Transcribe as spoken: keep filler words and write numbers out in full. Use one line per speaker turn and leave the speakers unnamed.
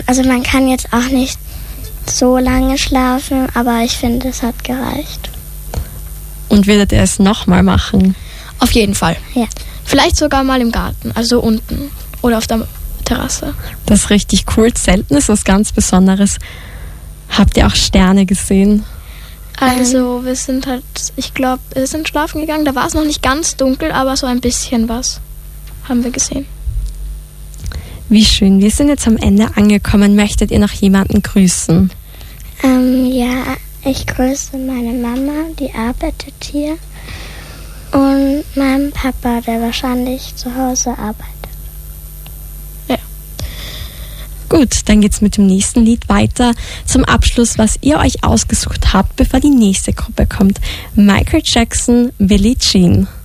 also man kann jetzt auch nicht so lange schlafen, aber ich finde, es hat gereicht.
Und würdet ihr es nochmal machen?
Auf jeden Fall.
Ja.
Vielleicht sogar mal im Garten, also unten oder auf der Terrasse.
Das ist richtig cool. Zelten ist was ganz Besonderes. Habt ihr auch Sterne gesehen?
Also wir sind halt, ich glaube, wir sind schlafen gegangen. Da war es noch nicht ganz dunkel, aber so ein bisschen was haben wir gesehen.
Wie schön. Wir sind jetzt am Ende angekommen. Möchtet ihr noch jemanden grüßen?
Ähm, ja, ich grüße meine Mama, die arbeitet hier. Und meinen Papa, der wahrscheinlich zu Hause arbeitet.
Ja.
Gut, dann geht's mit dem nächsten Lied weiter. Zum Abschluss, was ihr euch ausgesucht habt, bevor die nächste Gruppe kommt. Michael Jackson, Billie Jean.